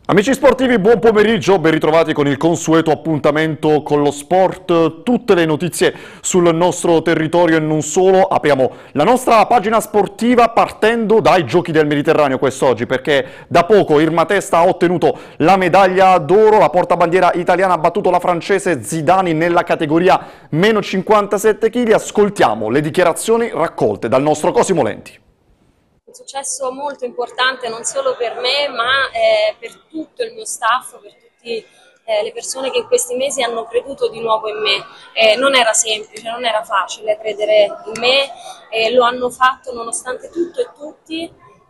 Amici sportivi, buon pomeriggio, ben ritrovati con il consueto appuntamento con lo sport, tutte le notizie sul nostro territorio e non solo. Apriamo la nostra pagina sportiva partendo dai Giochi del Mediterraneo quest'oggi, perché da poco Irma Testa ha ottenuto la medaglia d'oro, la portabandiera italiana ha battuto la francese Zidani nella categoria meno 57 kg. Ascoltiamo le dichiarazioni raccolte dal nostro Cosimo Lenti. Un successo molto importante non solo per me, ma per tutto il mio staff, per tutte le persone che in questi mesi hanno creduto di nuovo in me. Non era semplice, non era facile credere in me, lo hanno fatto nonostante tutto e tutti.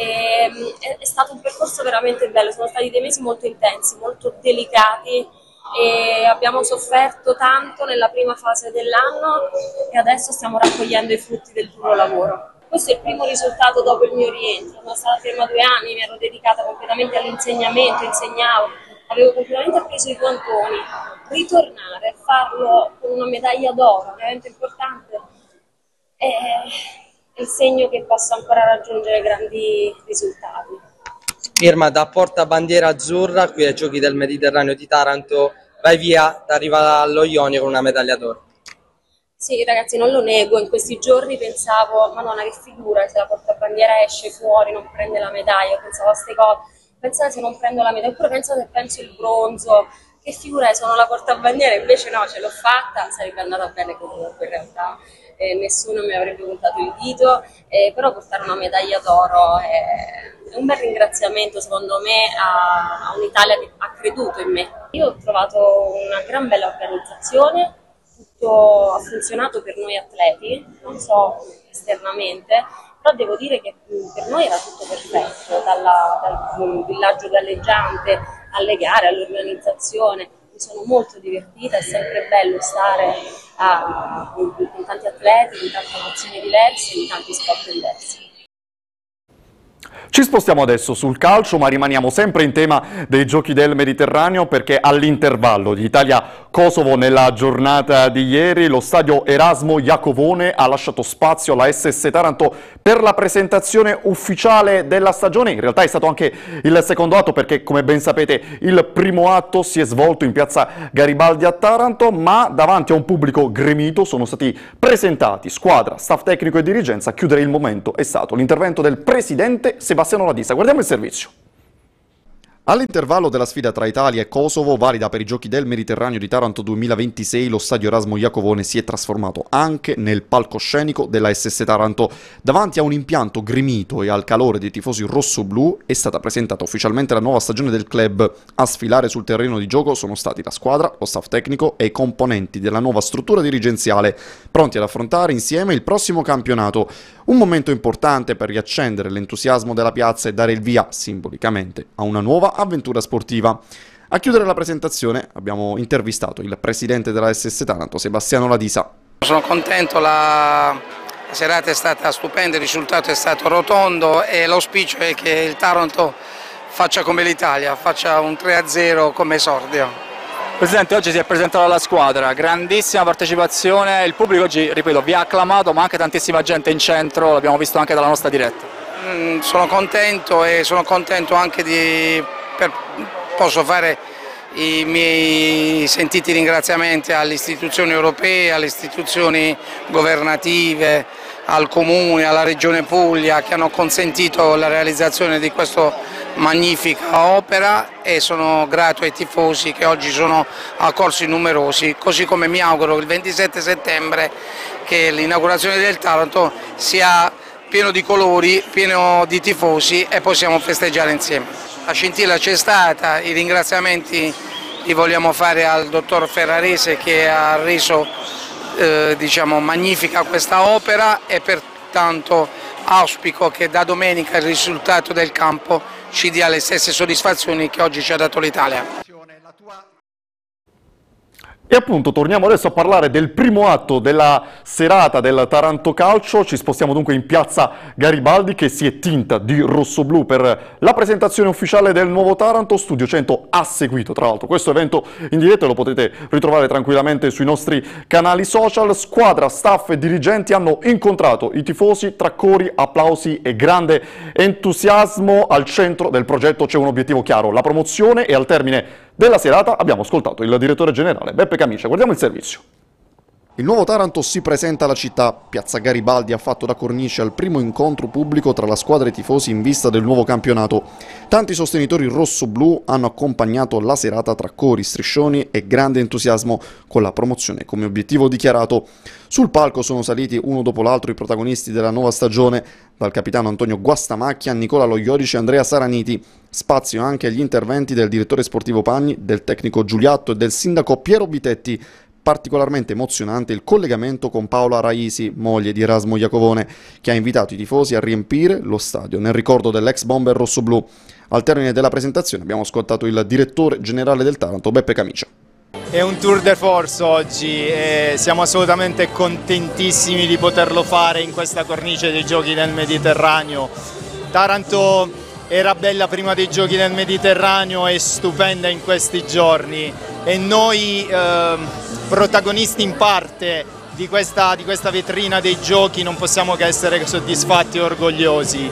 È stato un percorso veramente bello, sono stati dei mesi molto intensi, molto delicati. E abbiamo sofferto tanto nella prima fase dell'anno e adesso stiamo raccogliendo i frutti del duro lavoro. Questo è il primo risultato dopo il mio rientro. Sono stata ferma 2 anni, mi ero dedicata completamente all'insegnamento, insegnavo, avevo completamente appreso i pontoni. Ritornare e farlo con una medaglia d'oro, veramente importante, è il segno che posso ancora raggiungere grandi risultati. Irma, da portabandiera azzurra qui ai Giochi del Mediterraneo di Taranto, vai via, arriva allo Ionio con una medaglia d'oro. Sì, ragazzi, non lo nego, in questi giorni pensavo, Madonna, che figura se la portabandiera esce fuori, non prende la medaglia, pensavo a queste cose, pensate se non prendo la medaglia, oppure pensate se penso il bronzo, che figura è, sono la portabandiera, invece no, ce l'ho fatta, sarebbe andata bene comunque in realtà, nessuno mi avrebbe puntato il dito, però portare una medaglia d'oro è un bel ringraziamento secondo me a un'Italia che ha creduto in me. Io ho trovato una gran bella organizzazione, tutto ha funzionato per noi atleti, non so esternamente, però devo dire che per noi era tutto perfetto, dal villaggio galleggiante alle gare, all'organizzazione. Mi sono molto divertita, è sempre bello stare con tanti atleti, di tante nazioni diverse, di tanti sport diversi. Ci spostiamo adesso sul calcio, ma rimaniamo sempre in tema dei Giochi del Mediterraneo, perché all'intervallo di Italia-Kosovo nella giornata di ieri lo stadio Erasmo Iacovone ha lasciato spazio alla SS Taranto per la presentazione ufficiale della stagione. In realtà è stato anche il secondo atto, perché come ben sapete il primo atto si è svolto in piazza Garibaldi a Taranto, ma davanti a un pubblico gremito sono stati presentati squadra, staff tecnico e dirigenza. A chiudere il momento è stato l'intervento del presidente Sebastiano Ladisa. Guardiamo il servizio. All'intervallo della sfida tra Italia e Kosovo, valida per i Giochi del Mediterraneo di Taranto 2026, lo stadio Erasmo Iacovone si è trasformato anche nel palcoscenico della SS Taranto. Davanti a un impianto gremito e al calore dei tifosi rossoblù è stata presentata ufficialmente la nuova stagione del club. A sfilare sul terreno di gioco sono stati la squadra, lo staff tecnico e i componenti della nuova struttura dirigenziale, pronti ad affrontare insieme il prossimo campionato. Un momento importante per riaccendere l'entusiasmo della piazza e dare il via, simbolicamente, a una nuova avventura sportiva. A chiudere la presentazione abbiamo intervistato il presidente della SS Taranto, Sebastiano Ladisa. Sono contento, la serata è stata stupenda, il risultato è stato rotondo e l'auspicio è che il Taranto faccia come l'Italia, faccia un 3-0 come esordio. Presidente, oggi si è presentata la squadra, grandissima partecipazione, il pubblico oggi, ripeto, vi ha acclamato, ma anche tantissima gente in centro, l'abbiamo visto anche dalla nostra diretta. Sono contento e sono contento anche posso fare i miei sentiti ringraziamenti alle istituzioni europee, alle istituzioni governative, al Comune, alla Regione Puglia che hanno consentito la realizzazione di questa magnifica opera, e sono grato ai tifosi che oggi sono accorsi numerosi, così come mi auguro il 27 settembre che l'inaugurazione del Taranto sia pieno di colori, pieno di tifosi e possiamo festeggiare insieme. La scintilla c'è stata, i ringraziamenti li vogliamo fare al dottor Ferrarese che ha reso magnifica questa opera, e pertanto auspico che da domenica il risultato del campo ci dia le stesse soddisfazioni che oggi ci ha dato l'Italia. E appunto torniamo adesso a parlare del primo atto della serata del Taranto Calcio. Ci spostiamo dunque in piazza Garibaldi, che si è tinta di rossoblù per la presentazione ufficiale del nuovo Taranto. Studio 100 ha seguito tra l'altro questo evento in diretta e lo potete ritrovare tranquillamente sui nostri canali social. Squadra, staff e dirigenti hanno incontrato i tifosi tra cori, applausi e grande entusiasmo. Al centro del progetto c'è un obiettivo chiaro, la promozione, e al termine della serata abbiamo ascoltato il direttore generale Beppe Camicia. Guardiamo il servizio. Il nuovo Taranto si presenta alla città. Piazza Garibaldi ha fatto da cornice al primo incontro pubblico tra la squadra e i tifosi in vista del nuovo campionato. Tanti sostenitori rossoblù hanno accompagnato la serata tra cori, striscioni e grande entusiasmo, con la promozione come obiettivo dichiarato. Sul palco sono saliti uno dopo l'altro i protagonisti della nuova stagione, dal capitano Antonio Guastamacchia a Nicola Loiodice e Andrea Saraniti. Spazio anche agli interventi del direttore sportivo Pagni, del tecnico Giuliatto e del sindaco Piero Bitetti. Particolarmente emozionante il collegamento con Paola Raisi, moglie di Erasmo Iacovone, che ha invitato i tifosi a riempire lo stadio nel ricordo dell'ex bomber rossoblù. Al termine della presentazione abbiamo ascoltato il direttore generale del Taranto, Beppe Camicia. È un tour de force oggi e siamo assolutamente contentissimi di poterlo fare in questa cornice dei Giochi del Mediterraneo. Taranto era bella prima dei Giochi del Mediterraneo e stupenda in questi giorni, e noi protagonisti in parte di questa vetrina dei Giochi non possiamo che essere soddisfatti e orgogliosi.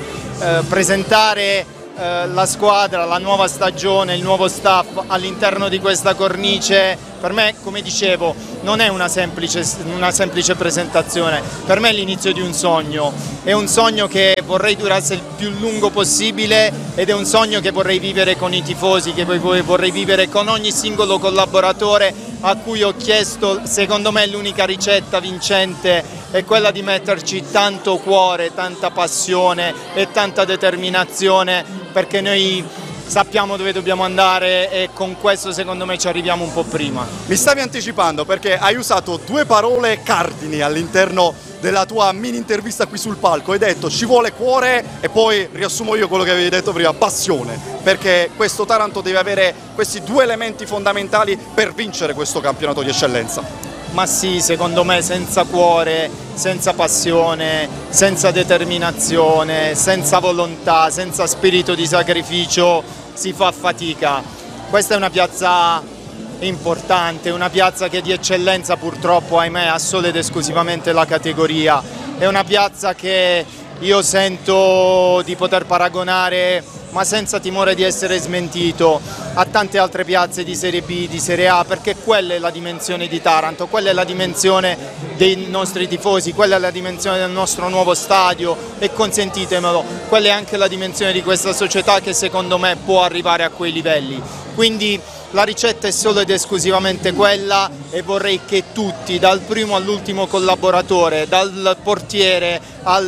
Presentare la squadra, la nuova stagione, il nuovo staff all'interno di questa cornice, per me, come dicevo, non è una semplice presentazione. Per me è l'inizio di un sogno, è un sogno che vorrei durasse il più lungo possibile, ed è un sogno che vorrei vivere con i tifosi, che vorrei vivere con ogni singolo collaboratore a cui ho chiesto. Secondo me l'unica ricetta vincente è quella di metterci tanto cuore, tanta passione e tanta determinazione, perché noi sappiamo dove dobbiamo andare e con questo secondo me ci arriviamo un po' prima. Mi stavi anticipando perché hai usato due parole cardini all'interno della tua mini intervista qui sul palco. Hai detto ci vuole cuore e poi riassumo io quello che avevi detto prima, passione, perché questo Taranto deve avere questi due elementi fondamentali per vincere questo campionato di eccellenza. Ma sì, secondo me senza cuore, senza passione, senza determinazione, senza volontà, senza spirito di sacrificio si fa fatica. Questa è una piazza importante, una piazza che di eccellenza purtroppo, ahimè, ha solo ed esclusivamente la categoria. È una piazza che io sento di poter paragonare, ma senza timore di essere smentito, a tante altre piazze di Serie B, di Serie A, perché quella è la dimensione di Taranto, quella è la dimensione dei nostri tifosi, quella è la dimensione del nostro nuovo stadio e, consentitemelo, quella è anche la dimensione di questa società che secondo me può arrivare a quei livelli. Quindi la ricetta è solo ed esclusivamente quella, e vorrei che tutti, dal primo all'ultimo collaboratore, dal portiere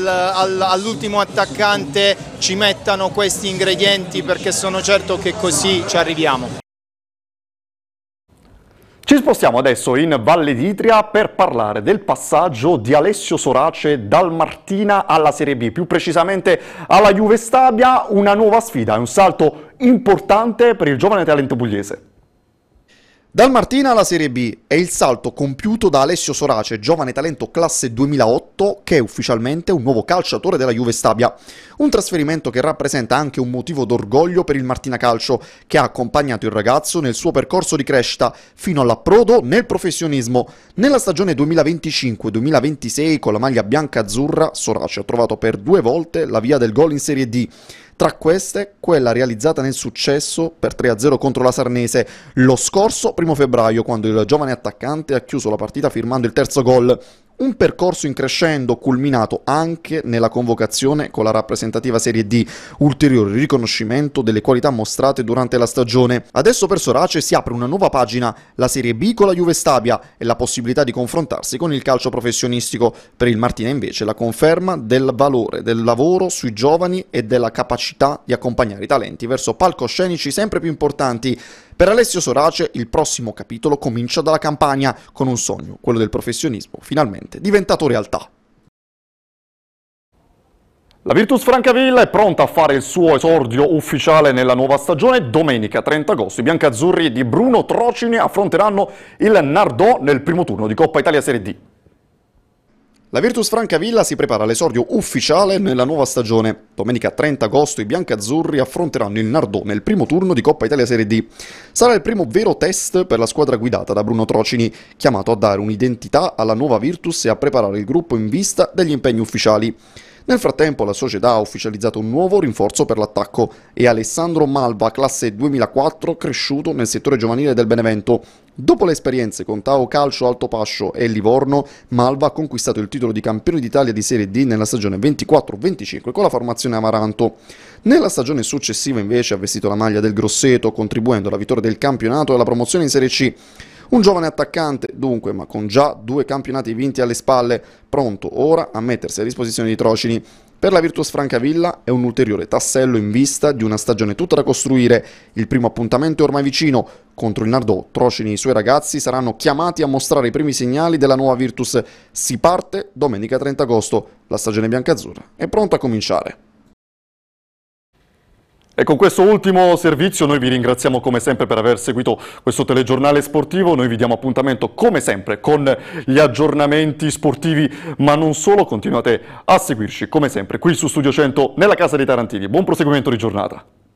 all'ultimo attaccante, ci mettano questi ingredienti, perché sono certo che così ci arriviamo. Ci spostiamo adesso in Valle d'Itria per parlare del passaggio di Alessio Sorace dal Martina alla Serie B, più precisamente alla Juve Stabia. Una nuova sfida, un salto importante per il giovane talento pugliese. Dal Martina alla Serie B è il salto compiuto da Alessio Sorace, giovane talento classe 2008, che è ufficialmente un nuovo calciatore della Juve Stabia. Un trasferimento che rappresenta anche un motivo d'orgoglio per il Martina Calcio, che ha accompagnato il ragazzo nel suo percorso di crescita fino all'approdo nel professionismo. Nella stagione 2025-2026 con la maglia bianca-azzurra, Sorace ha trovato per 2 volte la via del gol in Serie D. Tra queste, quella realizzata nel successo per 3-0 contro la Sarnese lo scorso 1 febbraio, quando il giovane attaccante ha chiuso la partita firmando il terzo gol. Un percorso in crescendo culminato anche nella convocazione con la rappresentativa Serie D, ulteriore riconoscimento delle qualità mostrate durante la stagione. Adesso per Sorace si apre una nuova pagina, la Serie B con la Juve Stabia, e la possibilità di confrontarsi con il calcio professionistico. Per il Martina invece la conferma del valore del lavoro sui giovani e della capacità di accompagnare i talenti verso palcoscenici sempre più importanti. Per Alessio Sorace il prossimo capitolo comincia dalla campagna, con un sogno, quello del professionismo, finalmente diventato realtà. La Virtus Francavilla è pronta a fare il suo esordio ufficiale nella nuova stagione. Domenica 30 agosto i biancazzurri di Bruno Trocini affronteranno il Nardò nel primo turno di Coppa Italia Serie D. La Virtus Francavilla si prepara all'esordio ufficiale nella nuova stagione. Domenica 30 agosto i biancazzurri affronteranno il Nardò nel primo turno di Coppa Italia Serie D. Sarà il primo vero test per la squadra guidata da Bruno Trocini, chiamato a dare un'identità alla nuova Virtus e a preparare il gruppo in vista degli impegni ufficiali. Nel frattempo la società ha ufficializzato un nuovo rinforzo per l'attacco e Alessandro Malva, classe 2004, cresciuto nel settore giovanile del Benevento. Dopo le esperienze con Tao Calcio Altopascio e Livorno, Malva ha conquistato il titolo di campione d'Italia di Serie D nella stagione 24-25 con la formazione Amaranto. Nella stagione successiva invece ha vestito la maglia del Grosseto, contribuendo alla vittoria del campionato e alla promozione in Serie C. Un giovane attaccante, dunque, ma con già 2 campionati vinti alle spalle, pronto ora a mettersi a disposizione di Trocini. Per la Virtus Francavilla è un ulteriore tassello in vista di una stagione tutta da costruire. Il primo appuntamento è ormai vicino. Contro il Nardò, Trocini e i suoi ragazzi saranno chiamati a mostrare i primi segnali della nuova Virtus. Si parte domenica 30 agosto. La stagione biancazzurra è pronta a cominciare. E con questo ultimo servizio noi vi ringraziamo come sempre per aver seguito questo telegiornale sportivo. Noi vi diamo appuntamento come sempre con gli aggiornamenti sportivi, ma non solo. Continuate a seguirci come sempre qui su Studio 100 nella Casa dei Tarantini. Buon proseguimento di giornata.